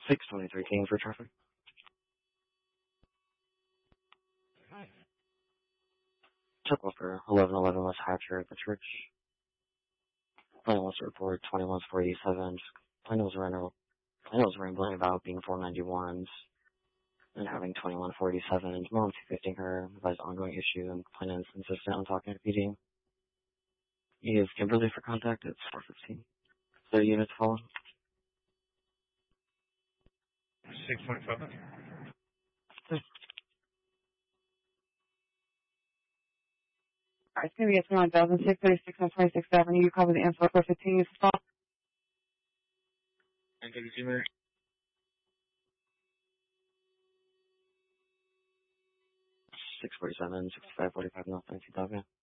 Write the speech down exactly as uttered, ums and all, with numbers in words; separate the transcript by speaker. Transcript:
Speaker 1: six twenty-three King for traffic. Took over eleven eleven West Hatcher at the church. Plane was to report twenty-one four eighty-seven. Plane was running, plane was rambling about being four ninety-ones and having twenty-one four eighty-seven. Mom two fiftying her, advised ongoing issue, and plane is insistent on talking to P D. He is Kimberly for contact. It's four fifteen. So units follow.
Speaker 2: six twenty-seven.
Speaker 3: Alright, it's going to be at one thousand six thirty-six on twenty-sixth Avenue. You cover the info four fifteen. Use the phone.
Speaker 2: And can you see me?
Speaker 1: six forty-seven, sixty-five forty-five, North nineteen thousand.